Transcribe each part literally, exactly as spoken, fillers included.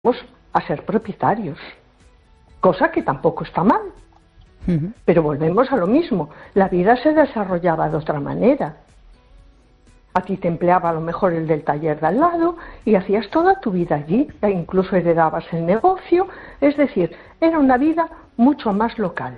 a ser propietarios, cosa que tampoco está mal. Uh-huh. Pero volvemos a lo mismo, la vida se desarrollaba de otra manera. A ti te empleaba a lo mejor el del taller de al lado y hacías toda tu vida allí, e incluso heredabas el negocio, es decir, era una vida mucho más local.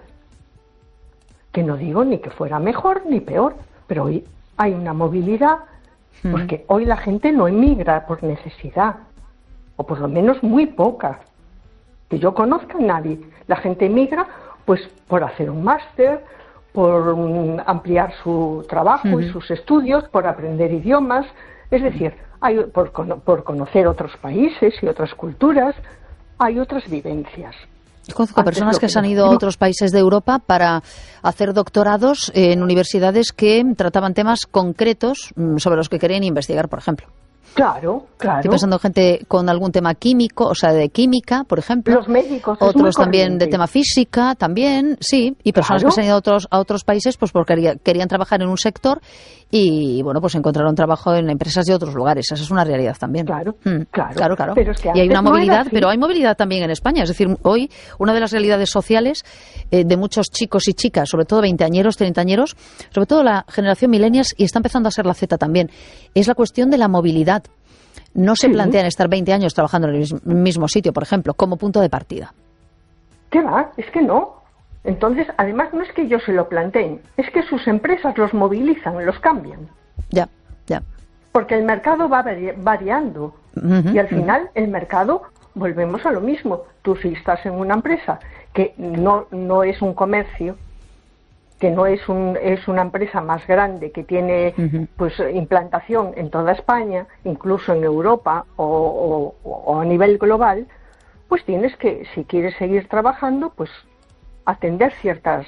Que no digo ni que fuera mejor ni peor, pero hoy hay una movilidad, uh-huh. porque hoy la gente no emigra por necesidad, o por lo menos muy poca. Que yo conozca a nadie. La gente emigra pues por hacer un máster, por um, ampliar su trabajo uh-huh. y sus estudios, por aprender idiomas, es decir, hay, por, por conocer otros países y otras culturas, hay otras vivencias. Conozco a personas que, que se han ido a otros países de Europa para hacer doctorados en universidades que trataban temas concretos sobre los que querían investigar, por ejemplo. Claro, claro. Estoy pensando en gente con algún tema químico, o sea, de química, por ejemplo. Los médicos. Otros también de tema física, también, sí. Y personas claro. que se han ido a otros, a otros países pues porque querían, querían trabajar en un sector y, bueno, pues encontraron trabajo en empresas de otros lugares. Esa es una realidad también. Claro, mm, claro. Claro, claro. Pero es que y hay una movilidad, no pero hay movilidad también en España. Es decir, hoy una de las realidades sociales eh, de muchos chicos y chicas, sobre todo veinteañeros, treintañeros, sobre todo la generación millennials, y está empezando a ser la Z también, es la cuestión de la movilidad. No se sí. plantean estar veinte años trabajando en el mismo sitio, por ejemplo, como punto de partida. ¿Qué va? Es que no. Entonces, además, no es que ellos se lo planteen, es que sus empresas los movilizan, los cambian. Ya, ya. Porque el mercado va vari- variando. Uh-huh, y al final, uh-huh. el mercado, volvemos a lo mismo. Tú si estás en una empresa que no, no es un comercio, que no es un es una empresa más grande que tiene uh-huh. pues implantación en toda España, incluso en Europa o, o, o a nivel global, pues tienes que, si quieres seguir trabajando, pues atender ciertas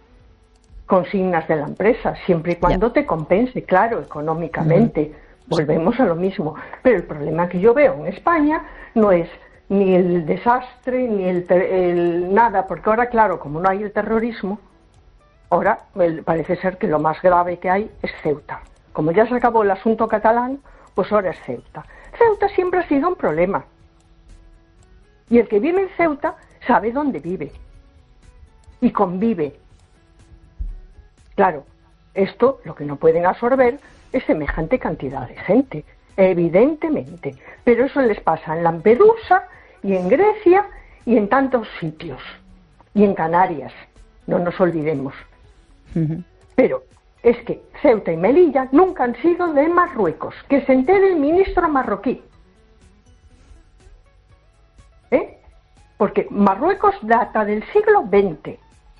consignas de la empresa, siempre y cuando yeah. te compense, claro, económicamente. Uh-huh. Volvemos a lo mismo. Pero el problema que yo veo en España no es ni el desastre, ni el, el nada, porque ahora, claro, como no hay el terrorismo, ahora parece ser que lo más grave que hay es Ceuta. Como ya se acabó el asunto catalán, pues ahora es Ceuta. Ceuta siempre ha sido un problema. Y el que vive en Ceuta sabe dónde vive. Y convive. Claro, esto lo que no pueden absorber es semejante cantidad de gente, evidentemente. Pero eso les pasa en Lampedusa y en Grecia y en tantos sitios. Y en Canarias, no nos olvidemos. Uh-huh. Pero es que Ceuta y Melilla nunca han sido de Marruecos, que se entere el ministro marroquí. ¿Eh? Porque Marruecos data del siglo veinte,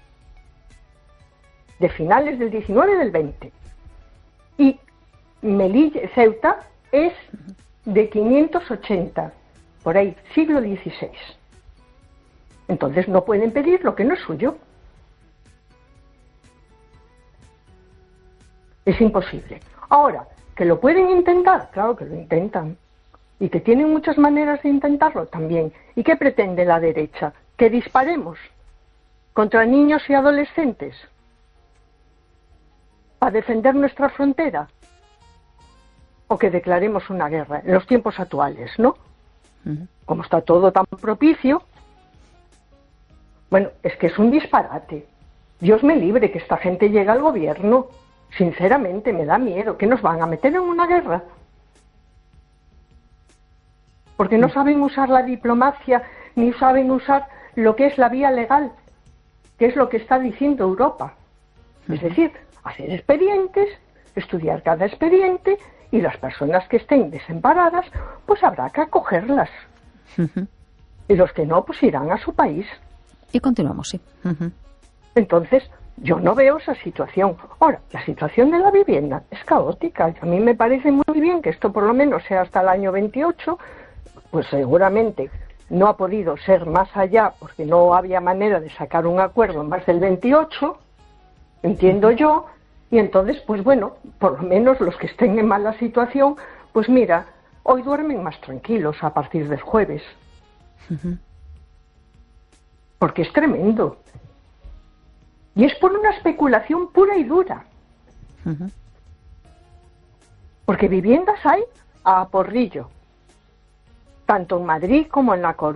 de finales del diecinueve y del veinte, y Melilla, Ceuta es de quinientos ochenta, por ahí, siglo dieciséis. Entonces no pueden pedir lo que no es suyo. Es imposible. Ahora, que lo pueden intentar, claro que lo intentan. Y que tienen muchas maneras de intentarlo también. ¿Y qué pretende la derecha? ¿Que disparemos contra niños y adolescentes para defender nuestra frontera? ¿O que declaremos una guerra en los tiempos actuales, no? Uh-huh. Como está todo tan propicio. Bueno, es que es un disparate. Dios me libre que esta gente llegue al gobierno. Sinceramente, me da miedo. ¿Que nos van a meter en una guerra? Porque no saben usar la diplomacia, ni saben usar lo que es la vía legal, que es lo que está diciendo Europa. Es decir, hacer expedientes, estudiar cada expediente, y las personas que estén desamparadas, pues habrá que acogerlas. Uh-huh. Y los que no, pues irán a su país. Y continuamos, sí. Uh-huh. Entonces, yo no veo esa situación. Ahora, la situación de la vivienda es caótica. A mí me parece muy bien que esto por lo menos sea hasta el año veintiocho, pues seguramente no ha podido ser más allá porque no había manera de sacar un acuerdo en más del veintiocho, entiendo yo, y entonces, pues bueno, por lo menos los que estén en mala situación, pues mira, hoy duermen más tranquilos a partir del jueves. Uh-huh. Porque es tremendo. Y es por una especulación pura y dura. Uh-huh. Porque viviendas hay a porrillo. tanto en Madrid como en La Coruña.